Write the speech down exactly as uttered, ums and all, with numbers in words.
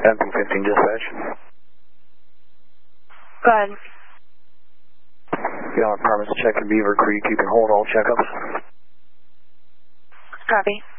Empty fifteen dispatch. Go ahead. You want permits to check in Beaver Creek, you can hold all checkups. Copy.